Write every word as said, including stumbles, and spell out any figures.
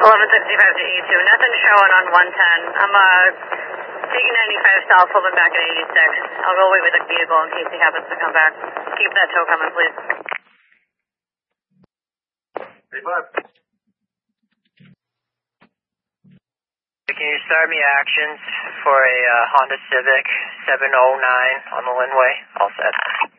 eleven sixty-five to E two. Nothing showing on one ten. I'm uh, taking ninety-five south, flipping back at eighty-six. I'll go wait with the vehicle in case he happens to come back. Keep that tow coming, please. thirty-five. Can you start me actions for a uh, Honda Civic seven oh nine on the Linway? All set.